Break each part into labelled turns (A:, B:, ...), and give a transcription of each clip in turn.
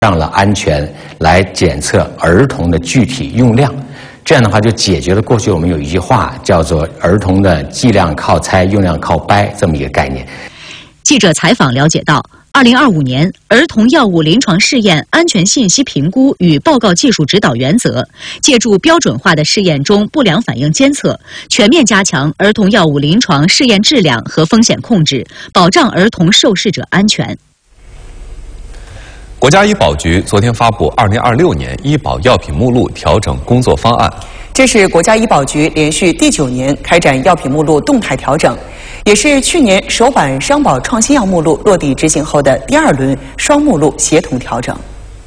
A: 让了安全来检测儿童的具体用量，这样的话就解决了过去我们有一句话叫做“儿童的剂量靠猜，用量靠掰”这么一个概念。
B: 记者采访了解到，2025年儿童药物临床试验安全信息评估与报告技术指导原则，借助标准化的试验中不良反应监测，全面加强儿童药物临床试验质量和风险控制，保障儿童受试者安全。
C: 国家医保局昨天发布2026年医保药品目录调整工作方案。
D: 这是国家医保局连续第9年开展药品目录动态调整，也是去年首版商保创新药目录落地执行后的第2轮双目录协同调整。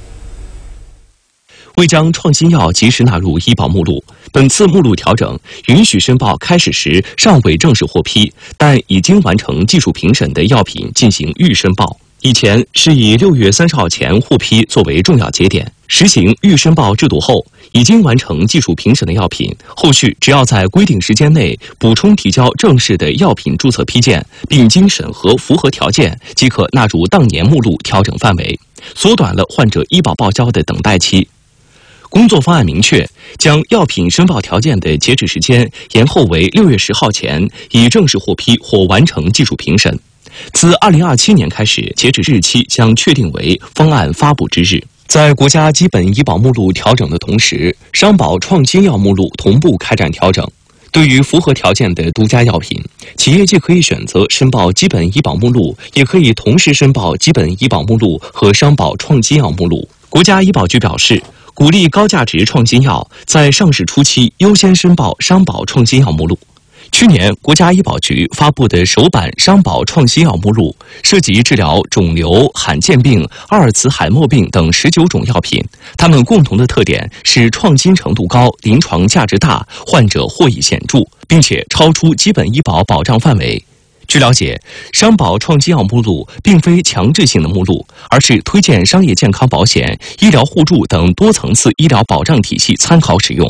E: 为将创新药及时纳入医保目录，本次目录调整允许申报开始时尚未正式获批，但已经完成技术评审的药品进行预申报。以前是以6月30号前获批作为重要节点，实行预申报制度后，已经完成技术评审的药品，后续只要在规定时间内补充提交正式的药品注册批件，并经审核符合条件，即可纳入当年目录调整范围，缩短了患者医保报销的等待期。工作方案明确，将药品申报条件的截止时间延后为6月10号前已正式获批或完成技术评审。自2027年开始，截止日期将确定为方案发布之日。在国家基本医保目录调整的同时，商保创新药目录同步开展调整。对于符合条件的独家药品，企业既可以选择申报基本医保目录，也可以同时申报基本医保目录和商保创新药目录。国家医保局表示，鼓励高价值创新药在上市初期优先申报商保创新药目录。去年，国家医保局发布的首版商保创新药目录涉及治疗肿瘤、罕见病、阿尔茨海默病等19种药品，它们共同的特点是创新程度高、临床价值大、患者获益显著，并且超出基本医保保障范围。据了解，商保创新药目录并非强制性的目录，而是推荐商业健康保险、医疗互助等多层次医疗保障体系参考使用。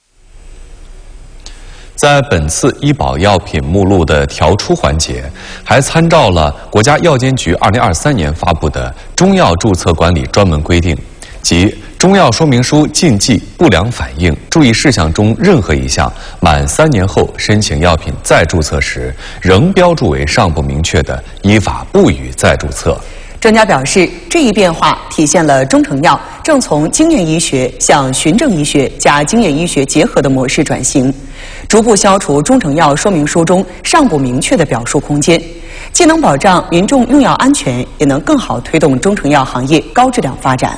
C: 在本次医保药品目录的调出环节，还参照了国家药监局2023年发布的《中药注册管理专门规定》，即中药说明书禁忌、不良反应、注意事项中任何一项，满3年后申请药品再注册时，仍标注为尚不明确的，依法不予再注册。
D: 专家表示，这一变化体现了中成药正从经验医学向循证医学加经验医学结合的模式转型，逐步消除中成药说明书中尚不明确的表述空间，既能保障民众用药安全，也能更好推动中成药行业高质量发展。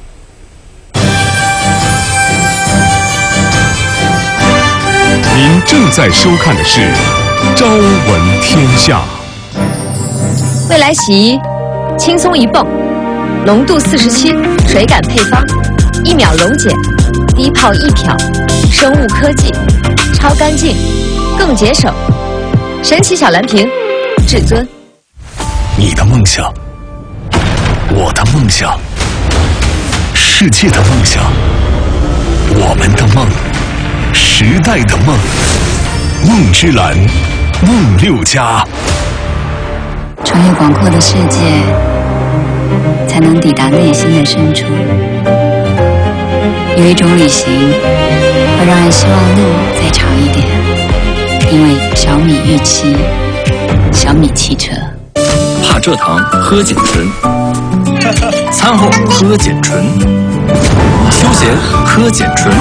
F: 您正在收看的是《朝闻天下》。
G: 未来洗衣轻松一泵，浓度47，水感配方，1秒溶解，低泡易漂，生物科技，超干净，更节省。神奇小蓝瓶，至尊。
F: 你的梦想，我的梦想，世界的梦想，我们的梦，时代的梦，梦之蓝，梦6家。
H: 穿越广阔的世界，才能抵达内心的深处。有一种旅行，会让人希望路再长一点，因为小米预期，小米汽车。
I: 怕蔗糖喝碱醇，餐后喝碱醇，休闲喝碱醇，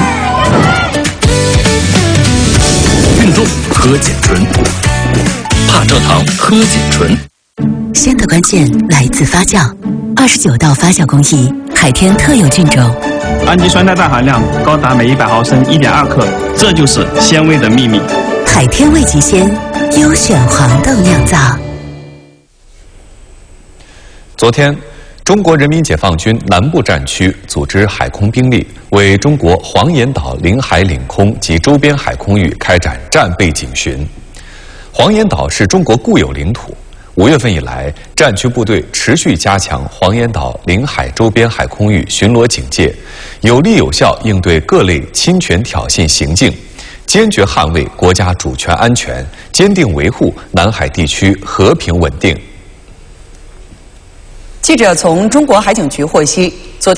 I: 运动喝碱醇，怕蔗糖喝碱醇。
J: 鲜的关键来自发酵，29道发酵工艺，海天特有菌种，
K: 氨基酸代氮含量高达每100毫升1.2克，这就是鲜味的秘密。
J: 海天味极鲜，优选黄豆酿造。
C: 昨天，中国人民解放军南部战区组织海空兵力为中国黄岩岛领海领空及周边海空域开展战备警巡。黄岩岛是中国固有领土。5月份以来，战区部队持续加强黄岩岛领海周边海空域巡逻警戒，有力有效应对各类侵权挑衅行径，坚决捍卫国家主权安全，坚定维护南海地区和平稳定。
D: 记者从中国海警局获悉，昨